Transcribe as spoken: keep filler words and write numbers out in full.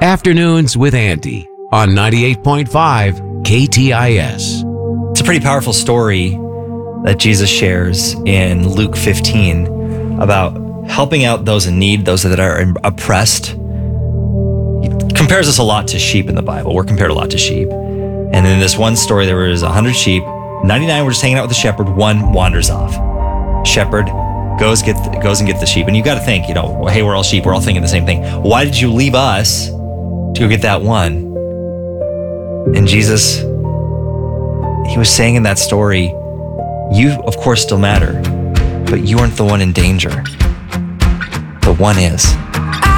Afternoons with Andy on ninety-eight point five K T I S. It's a pretty powerful story that Jesus shares in Luke fifteen about helping out those in need, those that are oppressed. He compares us a lot to sheep in the Bible. We're compared a lot to sheep. And in this one story, there was one hundred sheep. ninety-nine were just hanging out with the shepherd. One wanders off. Shepherd goes get goes and gets the sheep. And you got to think, you know, hey, we're all sheep. We're all thinking the same thing. Why did you leave us to go get that one? And Jesus, he was saying in that story, you, of course, still matter, but you aren't the one in danger. The one is.